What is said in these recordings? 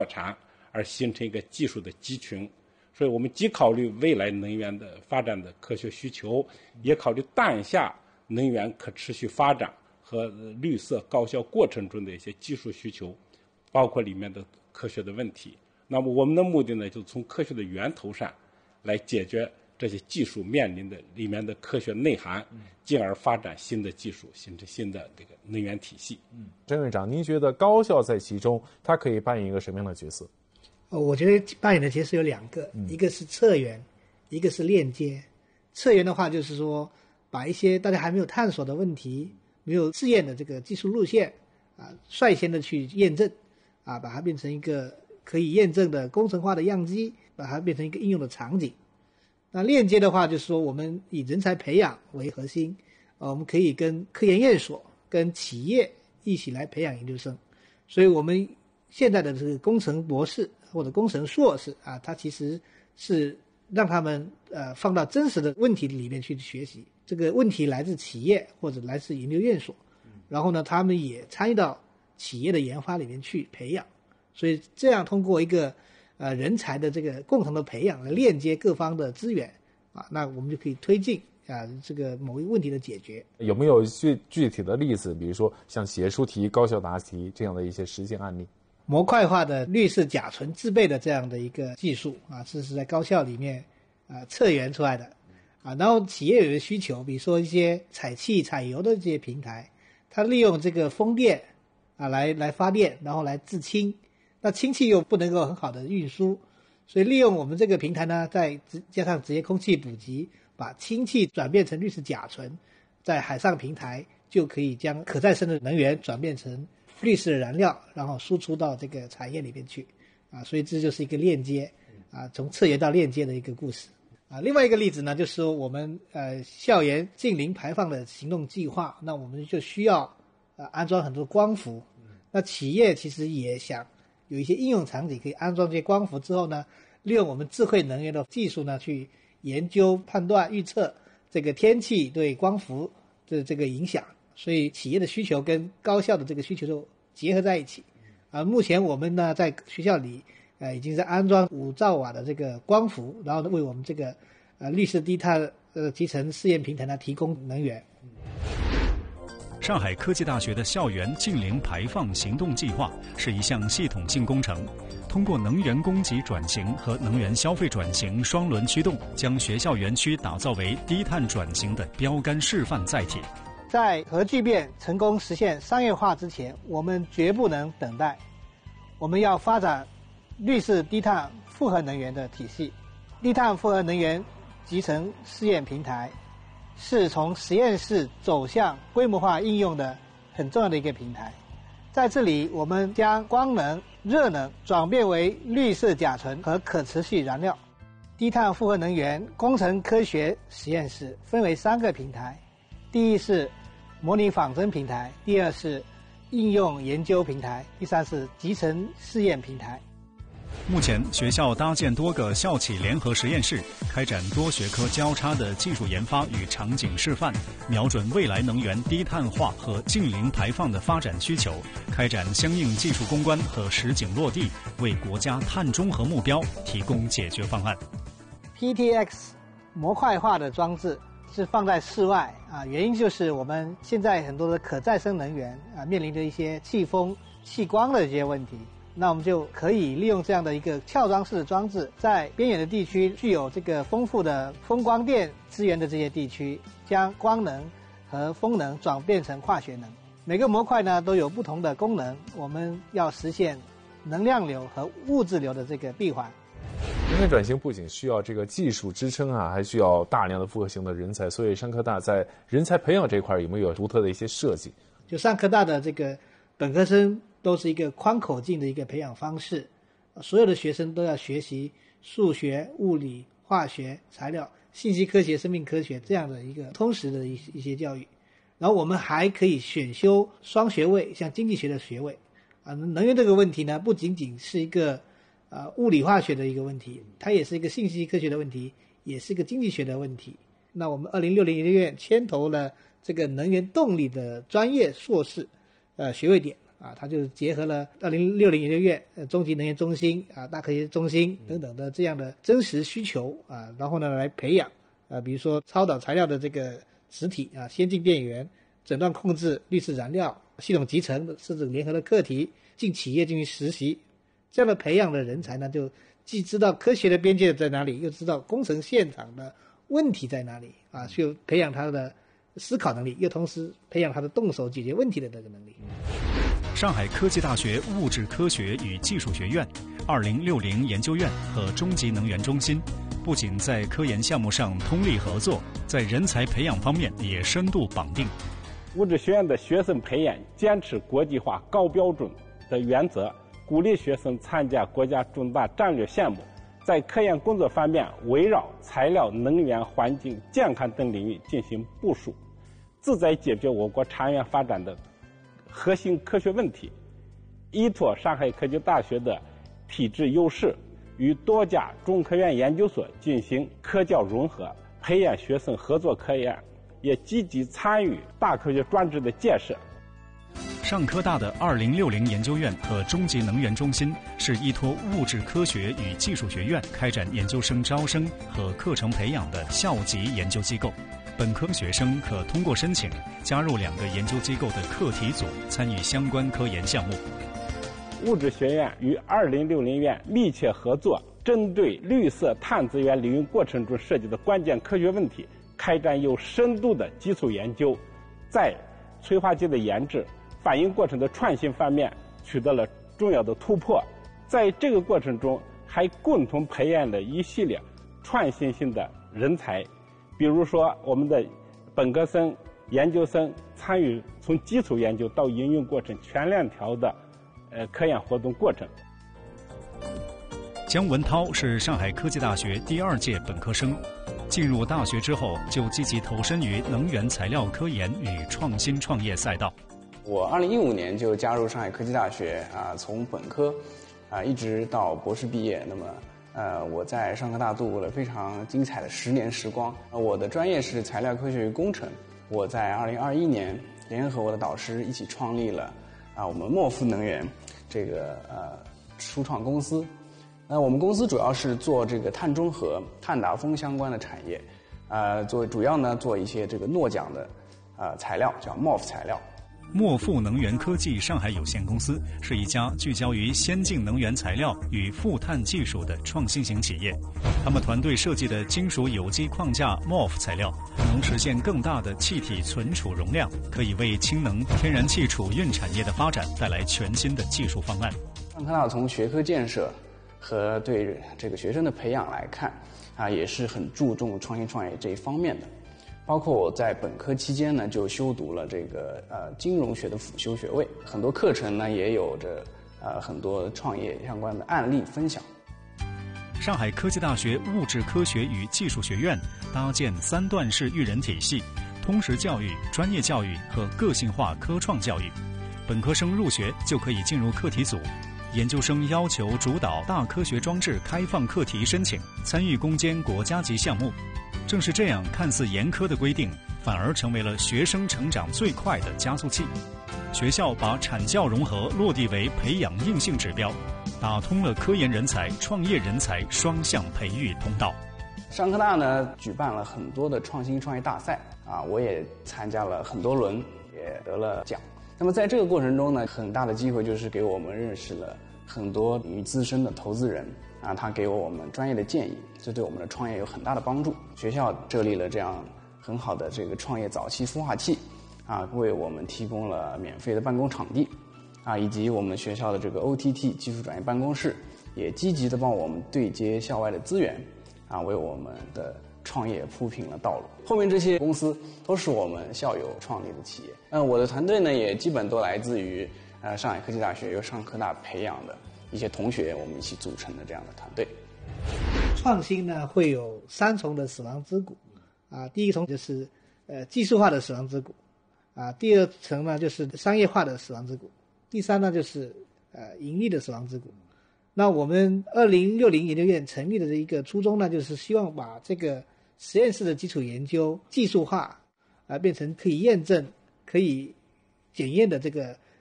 产，而形成一个技术的集群。所以我们既考虑未来能源的发展的科学需求，也考虑当下能源可持续发展和绿色高效过程中的一些技术需求，包括里面的科学的问题。那么我们的目的呢，就从科学的源头上来解决这些技术面临的里面的科学内涵，进而发展新的技术，形成新的这个能源体系。 甄院长，您觉得高校在其中它可以扮演一个什么样的角色？ 我觉得扮演的角色有两个，一个是策源，一个是链接。策源的话，就是说把一些大家还没有探索的问题、没有试验的这个技术路线率先的去验证把它变成一个可以验证的工程化的样机，把它变成一个应用的场景。那链接的话，就是说我们以人才培养为核心，我们可以跟科研院所、跟企业一起来培养研究生。所以我们现在的这个工程博士或者工程硕士它其实是让他们放到真实的问题里面去学习。这个问题来自企业或者来自研究院所，然后呢，他们也参与到企业的研发里面去培养。所以这样通过一个人才的这个共同的培养来链接各方的资源那我们就可以推进这个某一个问题的解决。 有没有具体的例子，比如说像写书题、高效答题这样的一些实践案例？ 模块化的氯式甲醇制备的这样的一个技术这是在高校里面策源出来的然后企业有一个需求，比如说一些采气采油的这些平台，它利用这个风电来发电，然后来制氢，那氢气又不能够很好的运输，所以利用我们这个平台呢，再加上直接空气补给，把氢气转变成氯式甲醇，在海上平台就可以将可再生的能源转变成绿色的燃料，然后输出到这个产业里面去所以这就是一个链接从策源到链接的一个故事另外一个例子呢，就是说我们校园净零排放的行动计划，那我们就需要安装很多光伏。那企业其实也想有一些应用场景可以安装这些光伏之后呢，利用我们智慧能源的技术呢，去研究、判断、预测这个天气对光伏的这个影响。所以企业的需求跟高校的这个需求就结合在一起目前我们呢在学校里已经是安装5兆瓦的这个光伏，然后为我们这个绿色低碳集成试验平台呢提供能源。 上海科技大学的校园净零排放行动计划是一项系统性工程，通过能源供给转型和能源消费转型双轮驱动，将学校园区打造为低碳转型的标杆示范载体。 在核聚变成功实现商业化之前，我们绝不能等待，我们要发展绿色低碳复合能源的体系。低碳复合能源集成试验平台是从实验室走向规模化应用的很重要的一个平台。在这里，我们将光能、热能转变为绿色甲醇和可持续燃料。低碳复合能源工程科学实验室分为3个平台，第一是模拟仿真平台，第二是应用研究平台，第三是集成试验平台。 目前，学校搭建多个校企联合实验室，开展多学科交叉的技术研发与场景示范，瞄准未来能源低碳化和净零排放的发展需求，开展相应技术攻关和实景落地，为国家碳中和目标提供解决方案。 PTX 模块化的装置是放在室外原因就是我们现在很多的可再生能源面临着一些气风、气光的一些问题。那我们就可以利用这样的一个撬装式的装置，在边远的地区具有这个丰富的风光电资源的这些地区，将光能和风能转变成化学能。每个模块呢都有不同的功能，我们要实现能量流和物质流的这个闭环。 能源转型不仅需要这个技术支撑还需要大量的复合型的人才。所以上科大在人才培养这一块有没有独特的一些设计？ 就上科大的这个本科生都是一个宽口径的一个培养方式，所有的学生都要学习数学、物理、化学、材料、信息科学、生命科学这样的一个通识的一些教育。然后我们还可以选修双学位，像经济学的学位能源这个问题呢，不仅仅是一个物理化学的一个问题，它也是一个信息科学的问题，也是一个经济学的问题。那我们2060研究院牵头了这个能源动力的专业硕士学位点它就是结合了2060研究院、中级能源中心大科学中心等等的这样的真实需求然后呢来培养比如说超导材料的这个实体先进电源、诊断控制、滤式燃料、系统集成，甚至联合的课题进企业进行实习，这样的培养的人才呢，就既知道科学的边界在哪里，又知道工程现场的问题在哪里就培养他的思考能力，又同时培养他的动手解决问题的这个能力。 上海科技大学物质科学与技术学院、2060研究院和中级能源中心不仅在科研项目上通力合作，在人才培养方面也深度绑定。 物质学院的学生培养坚持国际化高标准的原则，鼓励学生参加国家重大战略项目，在科研工作方面围绕材料、能源、环境、健康等领域进行部署，旨在解决我国长远发展的核心科学问题。依托上海科技大学的体制优势，与多家中科院研究所进行科教融合，培养学生合作科研，也积极参与大科学专职的建设。 上科大的2060研究院和中级能源中心是依托物质科学与技术学院开展研究生招生和课程培养的校级研究机构。本科学生可通过申请加入2个研究机构的课题组，参与相关科研项目。 物质学院与2060院密切合作，针对绿色碳资源利用过程中涉及的关键科学问题，开展有深度的基础研究，在催化剂的研制、反应过程的创新方面取得了重要的突破。在这个过程中，还共同培养了一系列创新性的人才，比如说我们的本科生、研究生参与从基础研究到应用过程全链条的科研活动过程。 姜文涛是上海科技大学第2届本科生，进入大学之后就积极投身于能源材料科研与创新创业赛道。 我2015年就加入上海科技大学从本科一直到博士毕业。那么我在上科大度过了非常精彩的10年时光。我的专业是材料科学与工程。我在2021年联合我的导师一起创立了我们莫夫能源这个初创公司。我们公司主要是做这个碳中和、碳达峰相关的产业，主要呢做一些这个诺奖的材料，叫 MOF 材料。 莫富能源科技上海有限公司是一家聚焦于先进能源材料与负碳技术的创新型企业。他们团队设计的金属有机框架 MOF 材料能实现更大的气体存储容量，可以为氢能、天然气储运产业的发展带来全新的技术方案。 上科大从学科建设和对这个学生的培养来看也是很注重创新创业这一方面的。包括我在本科期间呢，就修读了这个金融学的辅修学位，很多课程呢也有着很多创业相关的案例分享。 上海科技大学物质科学与技术学院搭建3段式育人体系，通识教育、专业教育和个性化科创教育。本科生入学就可以进入课题组，研究生要求主导大科学装置开放课题申请，参与攻坚国家级项目。正是这样看似严苛的规定，反而成为了学生成长最快的加速器。学校把产教融合落地为培养硬性指标，打通了科研人才、创业人才双向培育通道。 上科大呢举办了很多的创新创业大赛我也参加了很多轮，也得了奖。那么在这个过程中呢，很大的机会就是给我们认识了很多领域资深的投资人他给我们专业的建议，这对我们的创业有很大的帮助。学校设立了这样很好的这个创业早期孵化器为我们提供了免费的办公场地以及我们学校的这个 OTT 技术转移办公室也积极的帮我们对接校外的资源为我们的创业铺平了道路。后面这些公司都是我们校友创立的企业。我的团队呢也基本都来自于上海科技大学由上科大培养的一些同学，我们一起组成的这样的团队。 创新呢会有3重的死亡之谷第一重就是技术化的死亡之谷第2层呢就是商业化的死亡之谷，第3呢就是盈利的死亡之谷。那我们2060研究院成立的一个初衷呢，就是希望把这个实验室的基础研究技术化变成可以验证、可以检验的这个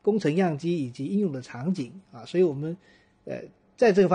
工程样机以及应用的场景啊，所以我们在这个